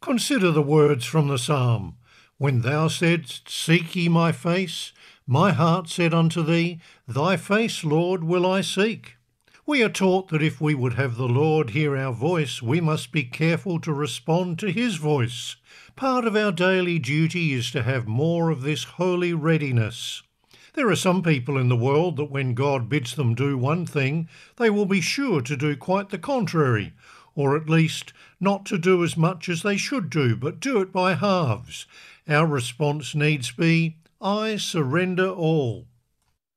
Consider the words from the psalm. When thou saidst, Seek ye my face, my heart said unto thee, Thy face, Lord, will I seek. We are taught that if we would have the Lord hear our voice, we must be careful to respond to his voice. Part of our daily duty is to have more of this holy readiness. There are some people in the world that when God bids them do one thing, they will be sure to do quite the contrary, or at least not to do as much as they should do, but do it by halves. Our response needs be, I surrender all.